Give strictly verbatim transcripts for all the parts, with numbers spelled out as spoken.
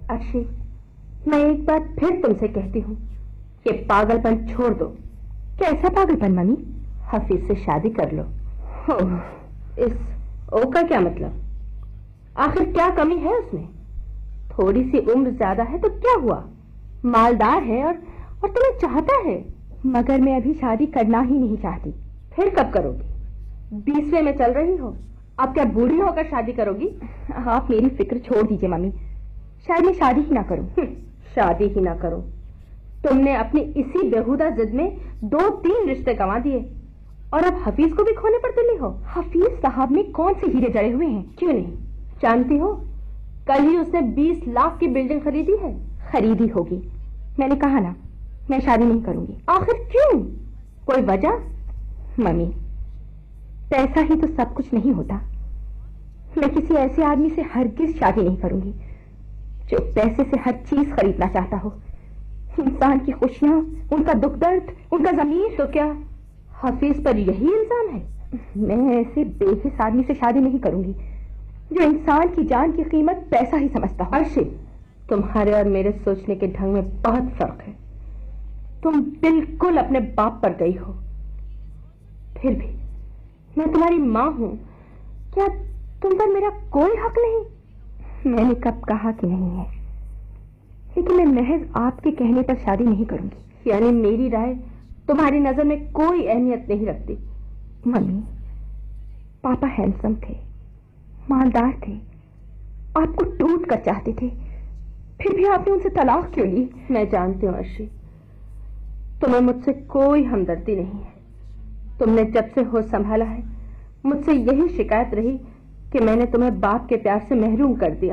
अर्शी, मैं एक बार फिर तुमसे कहती हूँ, ये पागलपन छोड़ दो। कैसा पागलपन मम्मी? हफीज से शादी कर लो। हो, इस ओ का क्या मतलब? आखिर क्या कमी है उसमें? थोड़ी सी उम्र ज्यादा है तो क्या हुआ, मालदार है और और तुम्हें चाहता है। मगर मैं अभी शादी करना ही नहीं चाहती। फिर कब करोगी? बीसवें में चल रही हो, अब क्या बूढ़ी होकर शादी करोगी? आप मेरी फिक्र छोड़ दीजिए मम्मी, शायद मैं शादी ही ना करूं। शादी ही ना करो? तुमने अपनी इसी बेहुदा जिद में दो तीन रिश्ते गंवा दिए और अब हफीज को भी खोने पर तुली हो। हफीज साहब में कौन से हीरे जड़े हुए हैं? क्यों नहीं जानती हो, कल ही उसने बीस लाख की बिल्डिंग खरीदी है। खरीदी होगी, मैंने कहा ना मैं शादी नहीं करूंगी। आखिर क्यों? कोई वजह? मम्मी, पैसा ही तो सब कुछ नहीं होता। मैं किसी ऐसे आदमी से हरगिज शादी नहीं करूंगी जो पैसे से हर चीज खरीदना चाहता हो। इंसान की खुशियां, उनका दुख दर्द, उनका ज़मीर। तो क्या हफीज पर यही इल्जाम है? मैं ऐसे बेहिस आदमी से शादी नहीं करूंगी जो इंसान की जान की कीमत पैसा ही समझता हो। अर्शी, तुम्हारे और मेरे सोचने के ढंग में बहुत फर्क है। तुम बिल्कुल अपने बाप पर गई हो। फिर भी मैं तुम्हारी माँ हूं, क्या तुम पर मेरा कोई हक नहीं? मैंने कब कहा कि नहीं है, लेकिन मैं महज आपके कहने पर शादी नहीं करूंगी। यानी मेरी राय तुम्हारी नजर में कोई अहमियत नहीं रखती? मम्मी, पापा हैंडसम थे, मालदार थे, आपको टूट कर चाहते थे, फिर भी आपने उनसे तलाक क्यों ली? मैं जानती हूँ अर्शी, तुम्हें मुझसे कोई हमदर्दी नहीं है। तुमने जब से होश संभाला है मुझसे यही शिकायत रही कि मैंने तुम्हें बाप के प्यार से महरूम कर दिया।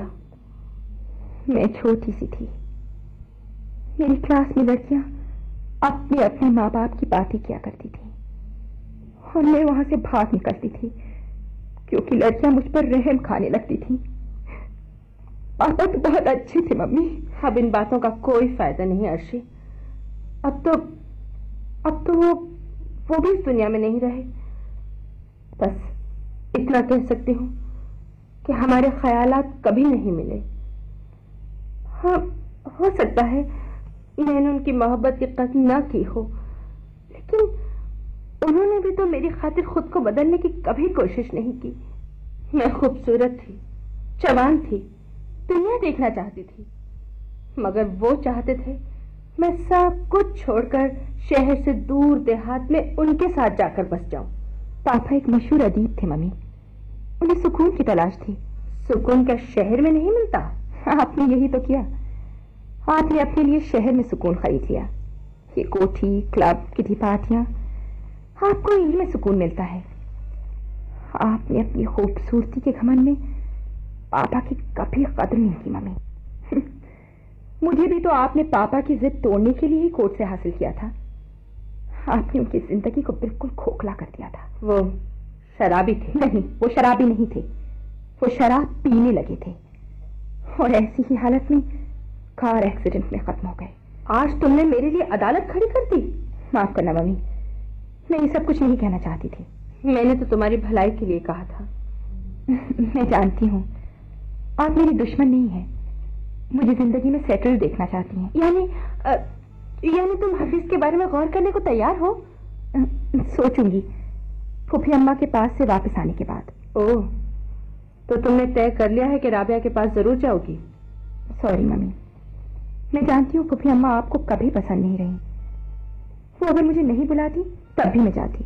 मैं छोटी सी थी, मेरी क्लास में लड़कियां अपने अपने माँ बाप की बातें किया करती थी और मैं वहां से भाग निकलती थी क्योंकि लड़कियां मुझ पर रहम खाने लगती थी। पापा तो बहुत अच्छे थे मम्मी। अब इन बातों का कोई फायदा नहीं अर्शी। अब तो अब तो वो वो भी इस दुनिया में नहीं रहे। बस इतना कह सकती हूँ कि हमारे ख्यालात कभी नहीं मिले। हाँ, हो सकता है मैंने उनकी मोहब्बत की कदर न की हो, लेकिन उन्होंने भी तो मेरी खातिर खुद को बदलने की कभी कोशिश नहीं की। मैं खूबसूरत थी, जवान थी, दुनिया देखना चाहती थी, मगर वो चाहते थे मैं सब कुछ छोड़कर शहर से दूर देहात में उनके साथ जाकर बस जाऊं। पापा एक मशहूर अदीब थे मम्मी, उन्हें सुकून की तलाश थी। सुकून क्या शहर में नहीं मिलता? आपने यही तो किया, आपने अपने लिए शहर में सुकून खरीद लिया। ये कोठी, क्लब, किटी पार्टियां, आपको इन्हीं में सुकून मिलता है। आपने अपनी खूबसूरती के घमंड में पापा की कभी कदर नहीं की मम्मी। मुझे भी तो आपने पापा की जिद तोड़ने के लिए ही कोर्ट से हासिल किया था। आपने उनकी जिंदगी को बिल्कुल खोखला कर दिया था। वो शराबी थे? नहीं, वो शराबी नहीं थे, वो शराब पीने लगे थे और ऐसी ही हालत में कार एक्सीडेंट में खत्म हो गए। आज तुमने मेरे लिए अदालत खड़ी कर दी। माफ करना मम्मी, मैं ये सब कुछ नहीं कहना चाहती थी। मैंने तो तुम्हारी भलाई के लिए कहा था। मैं जानती हूँ आप मेरी दुश्मन नहीं है, मुझे जिंदगी में सेटल देखना चाहती हैं। यानी आ, यानी तुम हफीज के बारे में गौर करने को तैयार हो? सोचूंगी फूफी अम्मा के पास से वापस आने के बाद। ओह, तो तुमने तय कर लिया है कि राबिया के पास जरूर जाओगी? सॉरी मम्मी, मैं जानती हूँ फूफी अम्मा आपको कभी पसंद नहीं रही। वो अगर मुझे नहीं बुलाती तब भी मैं जाती।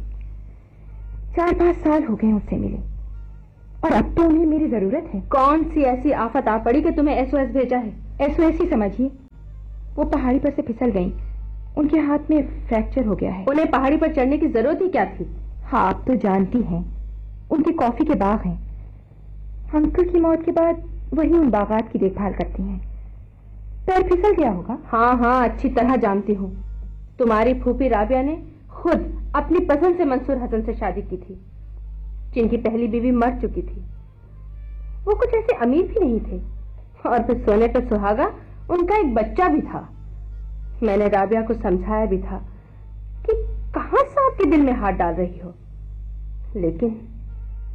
चार पांच साल हो गए उससे मिले और अब तो उन्हें मेरी जरूरत है। कौन सी ऐसी आफत आ पड़ी कि तुम्हें एसओएस भेजा है? एसओएस ही समझिए। वो पहाड़ी पर से फिसल गई, उनके हाथ में फ्रैक्चर हो गया है। उन्हें पहाड़ी पर चढ़ने की जरूरत ही क्या थी? हाँ, आप तो जानती हैं उनके कॉफी के बाग हैं। अंकल की मौत के बाद वही उन बागात की देखभाल करती हैं। पैर फिसल गया होगा। हाँ हाँ, अच्छी तरह जानती हूँ। तुम्हारी फूफी राबिया ने खुद अपनी पसंद से मंसूर हसन से शादी की थी, जिनकी पहली बीवी मर चुकी थी। वो कुछ ऐसे अमीर भी नहीं थे और फिर सोने पर सुहागा उनका एक बच्चा भी था। मैंने राबिया को समझाया भी था कि कहां से आपके दिल में हाथ डाल रही हो, लेकिन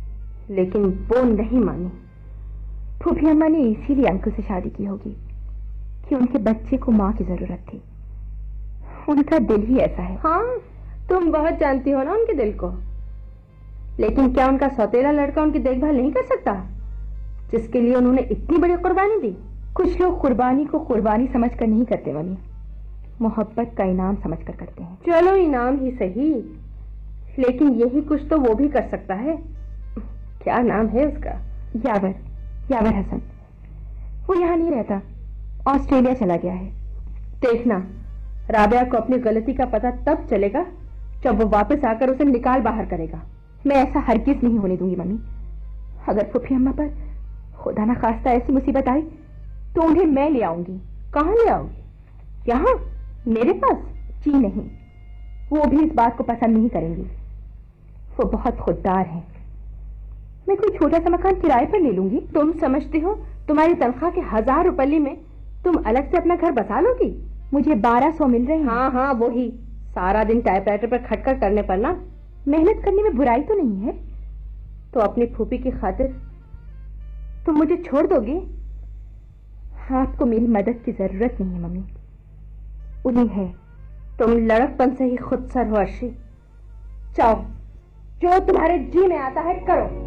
लेकिन वो नहीं मानी। फूफी अम्मा ने इसीलिए अंकल से शादी की होगी। کہ ان کے بچے کو ماں کی ضرورت تھی. ان کا دل ہی ایسا ہے. ہاں تم بہت جانتی ہو نا ان کے دل کو. لیکن کیا ان کا سوتیلا لڑکا ان کی دیکھ بھال نہیں کر سکتا جس کے لیے انہوں نے اتنی بڑی قربانی دی؟ کچھ لوگ قربانی کو قربانی سمجھ کر نہیں کرتے ممی، محبت کا انعام سمجھ کر کرتے ہیں. چلو انعام ہی صحیح، لیکن یہی کچھ تو وہ بھی کر سکتا ہے. کیا نام ہے اس کا؟ یاور یاور حسن. وہ یہاں نہیں رہتا، آسٹریلیا چلا گیا ہے. دیکھنا رابعہ کو اپنی غلطی کا پتہ تب چلے گا جب وہ واپس آ کر اسے نکال باہر کرے گا. میں ایسا ہرگز نہیں ہونے دوں گی ممی. اگر پھوپھی اماں پر خدا نہ خواستہ ایسی مصیبت آئی تو انہیں میں لے آؤں گی. کہاں لے آؤں گی؟ یہاں میرے پاس؟ جی نہیں، وہ بھی اس بات کو پسند نہیں کریں گی. وہ بہت خوددار ہیں. میں کوئی چھوٹا سا مکان کرائے پر لے لوں گی. تم سمجھتی ہو تمہاری تنخواہ کے ہزار روپے میں تم الگ سے اپنا گھر بسا لو گی؟ مجھے بارہ سو مل رہے ہیں. ہاں ہاں وہی سارا دن ٹائپ رائٹر پر کھٹ کر کرنے پر نا. محنت کرنے میں برائی تو نہیں ہے. تو اپنی پھوپھی کی خاطر تم مجھے چھوڑ دو گی؟ آپ کو میری مدد کی ضرورت نہیں ہے ممی، انہیں ہے. تم لڑک پن سے ہی خود سر ہو ارشی. چاہو جو تمہارے جی میں آتا ہے کرو.